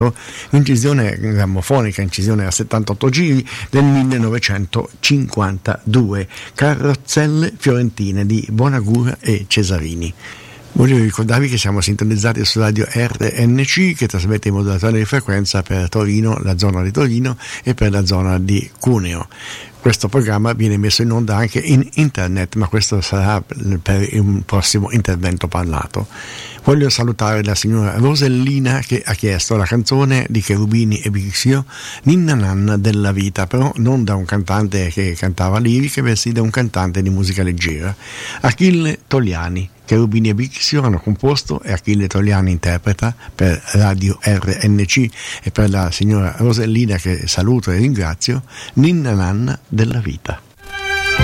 incisione grammofonica, incisione a 78 giri del 1952, Carrozzelle fiorentine di Bonagura e Cesarini. Voglio ricordarvi che siamo sintonizzati su radio RNC, che trasmette in modulazione di frequenza per Torino, la zona di Torino, e per la zona di Cuneo. Questo programma viene messo in onda anche in internet, ma questo sarà per un prossimo intervento parlato. Voglio salutare la signora Rosellina, che ha chiesto la canzone di Cherubini e Bixio, Ninna Nanna della vita, però non da un cantante che cantava liriche, bensì da un cantante di musica leggera, Achille Togliani. Cherubini e Bixio hanno composto e Achille Togliani interpreta per radio RNC, e per la signora Rosellina, che saluto e ringrazio, Ninna Nanna della vita.